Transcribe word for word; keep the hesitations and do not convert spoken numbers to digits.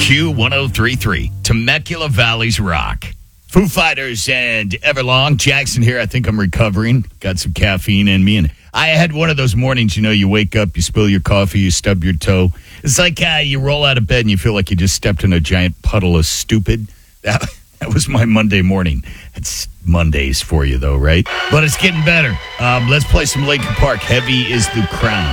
Q one oh three point three, Temecula Valley's Rock. Foo Fighters and Everlong. Jackson here. I think I'm recovering. Got some caffeine in me. And I had one of those mornings, you know, you wake up, you spill your coffee, you stub your toe. It's like uh, you roll out of bed and you feel like you just stepped in a giant puddle of stupid. That, that was my Monday morning. It's Mondays for you, though, right? But it's getting better. Um, let's play some Linkin Park. Heavy is the Crown.